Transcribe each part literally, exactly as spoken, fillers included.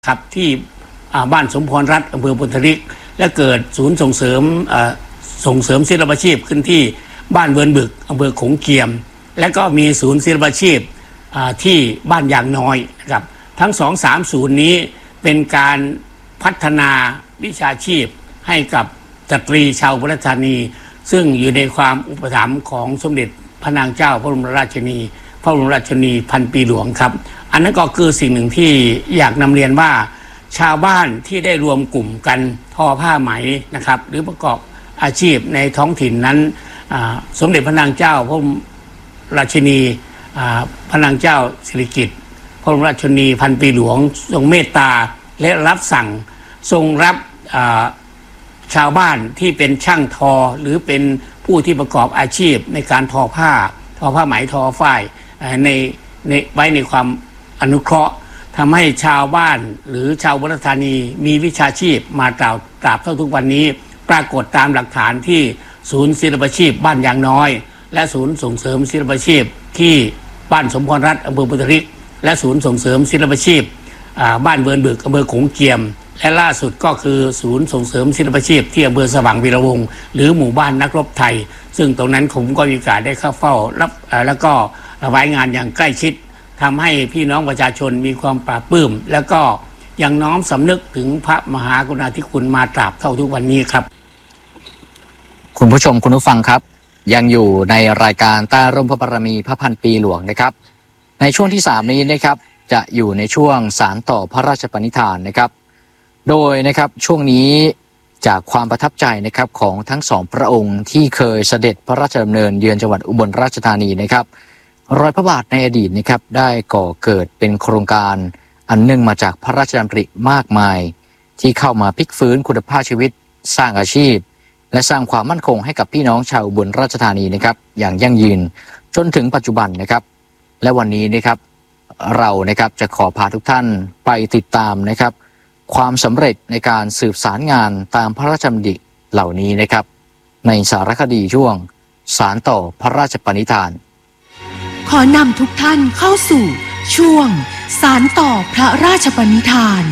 ครับที่บ้านสมพรรัฐอำเภอปุถริกและเกิดศูนย์ส่งเสริมส่งเสริมศิลปาชีพขึ้นที่บ้านเวิร์นบึกอำเภอขงเกียมและก็มีศูนย์ศิลปาชีพที่บ้านยางน้อยนะครับทั้งสองสามศูนย์นี้เป็นการพัฒนาวิชาชีพให้กับสตรีชาวอุบลราชธานีซึ่งอยู่ในความอุปถัมภ์ของสมเด็จพระนางเจ้าพระบรมราชินีพระบรมราชินีพันปีหลวงครับอันนั้นก็คือสิ่งหนึ่งที่อยากนำเรียนว่าชาวบ้านที่ได้รวมกลุ่มกันทอผ้าไหมนะครับหรือประกอบอาชีพในท้องถิ่นนั้นสมเด็จพระนางเจ้าพระบรมราชินีพระนางเจ้าสิริกิติ์พระบรมราชินีพันปีหลวงทรงเมตตาและรับสั่งทรงรับชาวบ้านที่เป็นช่างทอหรือเป็นผู้ที่ประกอบอาชีพในการทอผ้าทอผ้าไหมทอฝ้ายในในไว้ในความอนุเคราะห์ทำให้ชาวบ้านหรือชาวอุบลราชธานีมีวิชาชีพมาตราบตราบเท่าทุกวันนี้ปรากฏตามหลักฐานที่ศูนย์ศิลปาชีพบ้านยางน้อยและศูนย์ส่งเสริมศิลปาชีพที่บ้านสมพรรัฐอำเภอปุถริกและศูนย์ส่งเสริมศิลปาชีพบ้านเวิร์นบึกอำเภอขงเกียมและล่าสุดก็คือศูนย์ส่งเสริมศิลปาชีพที่อำเภอสว่างวีระวงศ์หรือหมู่บ้านนักรบไทยซึ่งตรงนั้นผมก็มีโอกาสได้เข้าเฝ้ารับแล้วก็ถวายงานอย่างใกล้ชิดทำให้พี่น้องประชาชนมีความปลาบปลื้มแล้วก็ยังน้อมสำนึกถึงพระมหากรุณาธิคุณมาตราบเท่าทุกวันนี้ครับคุณผู้ชมคุณผู้ฟังครับยังอยู่ในรายการใต้ร่มพระบารมีพระพันปีหลวงนะครับในช่วงที่สามนี้นะครับจะอยู่ในช่วงสานต่อพระราชปณิธานนะครับโดยนะครับช่วงนี้จากความประทับใจนะครับของทั้งสองพระองค์ที่เคยเสด็จพระราชดำเนินเยือนจังหวัดอุบลราชธานีนะครับรอยพระบาทในอดีตนะครับได้ก่อเกิดเป็นโครงการอันเนื่องมาจากพระราชดำริมากมายที่เข้ามาพลิกฟื้นคุณภาพชีวิตสร้างอาชีพและสร้างความมั่นคงให้กับพี่น้องชาวอุบลราชธานีนะครับอย่างยั่งยืนจนถึงปัจจุบันนะครับและวันนี้นะครับเรานะครับจะขอพาทุกท่านไปติดตามนะครับความสำเร็จในการสืบสารงานตามพระราชดำริเหล่านี้นะครับในสารคดีช่วงสานต่อพระราชปณิธานขอนำทุกท่านเข้าสู่ช่วงสานต่อพระราชปณิธาน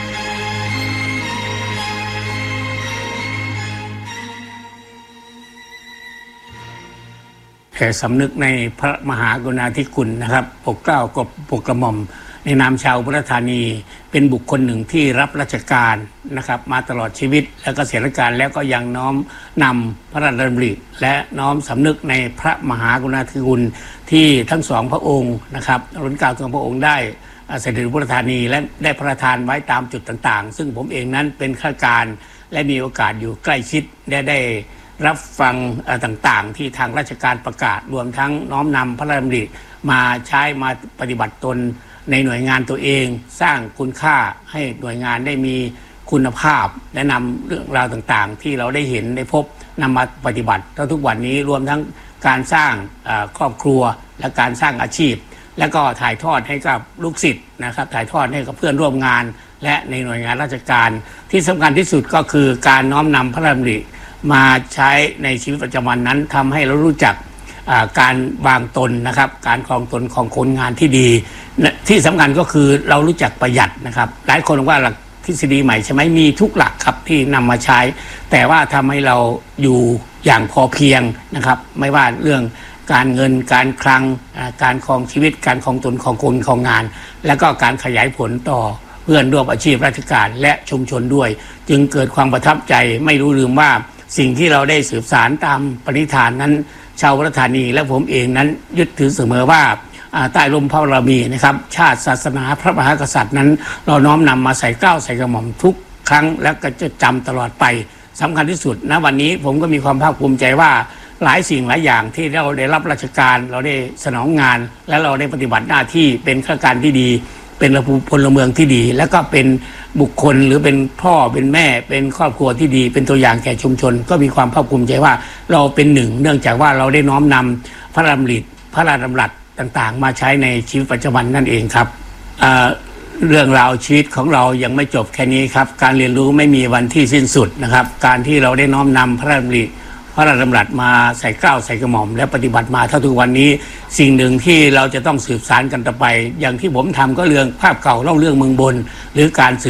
แผ่สำนึกในพระมหากรุณาธิคุณนะครับปกเกล้ากปกกระหม่อมในนามชาวอุบลราชธานีเป็นบุคคลหนึ่งที่รับราชการนะครับมาตลอดชีวิตและก็เกษียณการแล้วก็ยังน้อมนำพระราชดำริและน้อมสำนึกในพระมหากรุณาธิคุณที่ทั้งสองพระองค์นะครับรุ่นเก่าทั้งพระองค์ได้เสด็จอุบลราชธานีและได้ประทานไว้ตามจุดต่างๆซึ่งผมเองนั้นเป็นข้าราชการและมีโอกาสอยู่ใกล้ชิดได้ได้รับฟังต่างๆที่ทางราชการประกาศรวมทั้งน้อมนำพระราชดำริมาใช้มาปฏิบัติตนในหน่วยงานตัวเองสร้างคุณค่าให้หน่วยงานได้มีคุณภาพและนำเรื่องราวต่างๆที่เราได้เห็นได้พบนำมาปฏิบัติทุกวันนี้รวมทั้งการสร้างครอบครัวและการสร้างอาชีพและก็ถ่ายทอดให้กับลูกศิษย์นะครับถ่ายทอดให้กับเพื่อนร่วมงานและในหน่วยงานราชการที่สำคัญที่สุดก็คือการน้อมนำพระราชดำริมาใช้ในชีวิตประจำวันนั้นทำให้เรารู้จักการวางตนนะครับการครองตนของคนงานที่ดีที่สำคัญก็คือเรารู้จักประหยัดนะครับหลายคนบอกว่าหลักทฤษฎีใหม่ใช่ไหมมีทุกหลักครับที่นำมาใช้แต่ว่าทำให้เราอยู่อย่างพอเพียงนะครับไม่ว่าเรื่องการเงินการคลังการครองชีวิตการครองตนของคนของงานและก็การขยายผลต่อเพื่อนร่วมอาชีพราชการและชุมชนด้วยจึงเกิดความประทับใจไม่รู้ลืมว่าสิ่งที่เราได้สืบสานตามปณิธานนั้นชาวอุบลราชธานีและผมเองนั้นยึดถือเสมอว่าใต้ร่มพระบารมีนะครับชาติศาสนาพระมหากษัตริย์นั้นเราน้อมนำมาใส่เกล้าใส่กระหม่อมทุกครั้งและก็จะจำตลอดไปสำคัญที่สุดณวันนี้ผมก็มีความภาคภูมิใจว่าหลายสิ่งหลายอย่างที่เราได้รับราชการเราได้สนองงานและเราได้ปฏิบัติหน้าที่เป็นข้าราชการที่ดีเป็นพลเมืองที่ดีและก็เป็นบุคคลหรือเป็นพ่อเป็นแม่เป็นครอบครัวที่ดีเป็นตัวอย่างแก่ชุมชนก็มีความภาคภูมิใจว่าเราเป็นหนึ่งเนื่องจากว่าเราได้น้อมนำพระราชดำริพระราชดำรัสต่างๆมาใช้ในชีวิตประจำวันนั่นเองครับเรื่องราวชีวิตของเรายังไม่จบแค่นี้ครับการเรียนรู้ไม่มีวันที่สิ้นสุดนะครับการที่เราได้น้อมนำพระราชดำริระราชดำรัสมาใส่เกล้าใส่กระหม่อมและปฏิบัติมาเท่าทุกวันนี้สิ่งหนึ่งที่เราจะต้องสืบสานกันต่อไปอย่างที่ผมทำก็เรื่องภาพเก่าเล่าเรื่องเมืองบนหรือการ